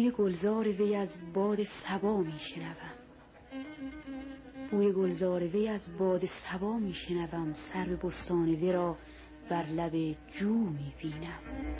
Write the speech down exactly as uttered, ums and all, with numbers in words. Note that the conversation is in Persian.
بوی گلزار وی از باد صبا می شنوم، بوی گلزار وی از باد صبا می شنوم، سرو بستان وی را بر لب جو می بینم.